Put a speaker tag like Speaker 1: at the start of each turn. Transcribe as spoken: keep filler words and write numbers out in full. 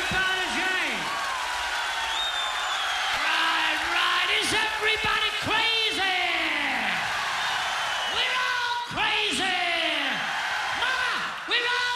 Speaker 1: about a Jane? Right, right. Is everybody crazy? We're all crazy. Mama, we're all